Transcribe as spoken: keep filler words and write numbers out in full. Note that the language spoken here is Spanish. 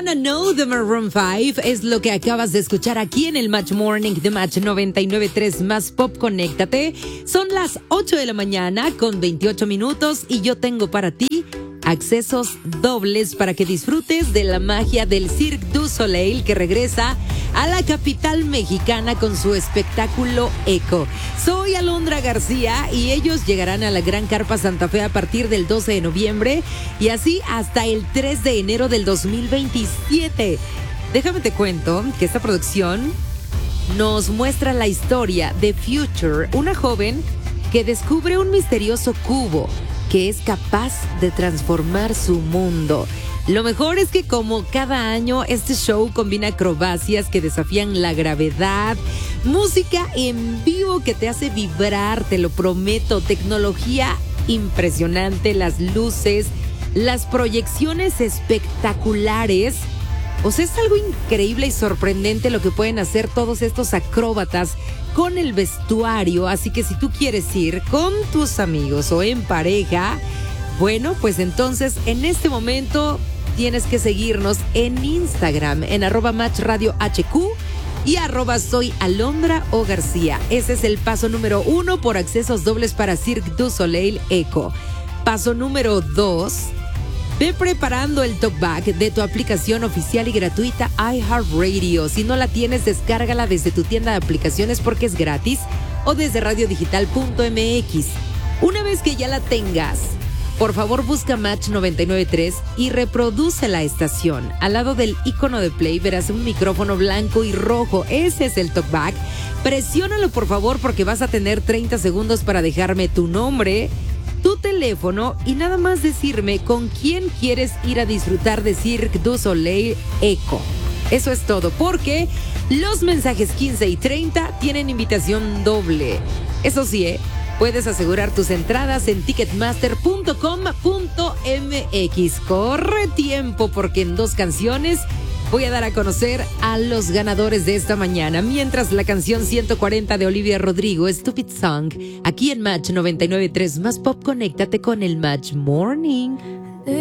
Wanna Know de Maroon five es lo que acabas de escuchar aquí en el Match Morning de Match noventa y nueve punto tres más Pop. Conéctate. Son las ocho de la mañana con veintiocho minutos y yo tengo para ti accesos dobles para que disfrutes de la magia del Cirque du Soleil, que regresa a la capital mexicana con su espectáculo Eco. Soy Alondra García y ellos llegarán a la Gran Carpa Santa Fe a partir del doce de noviembre y así hasta el tres de enero del dos mil veintisiete. Déjame te cuento que esta producción nos muestra la historia de Future, una joven que descubre un misterioso cubo que es capaz de transformar su mundo. Lo mejor es que, como cada año, este show combina acrobacias que desafían la gravedad, música en vivo que te hace vibrar, te lo prometo, tecnología impresionante, las luces, las proyecciones espectaculares. O sea, es algo increíble y sorprendente lo que pueden hacer todos estos acróbatas con el vestuario. Así que si tú quieres ir con tus amigos o en pareja, bueno, pues entonces en este momento tienes que seguirnos en Instagram, en arroba Match Radio H Q y arroba soy Alondra o García. Ese es el paso número uno por accesos dobles para Cirque du Soleil Eco. Paso número dos. Ve preparando el talkback de tu aplicación oficial y gratuita iHeartRadio. Si no la tienes, descárgala desde tu tienda de aplicaciones porque es gratis o desde radiodigital punto m x. Una vez que ya la tengas, por favor busca Match noventa y nueve punto tres y reproduce la estación. Al lado del icono de play verás un micrófono blanco y rojo. Ese es el talkback. Presiónalo por favor porque vas a tener treinta segundos para dejarme tu nombre, tu teléfono y nada más decirme con quién quieres ir a disfrutar de Cirque du Soleil Eco. Eso es todo, porque los mensajes quince y treinta tienen invitación doble. Eso sí, ¿eh? Puedes asegurar tus entradas en ticketmaster punto com punto m x. Corre tiempo porque en dos canciones voy a dar a conocer a los ganadores de esta mañana. Mientras, la canción ciento cuarenta de Olivia Rodrigo, Stupid Song, aquí en Match noventa y nueve punto tres más Pop. Conéctate con el Match Morning.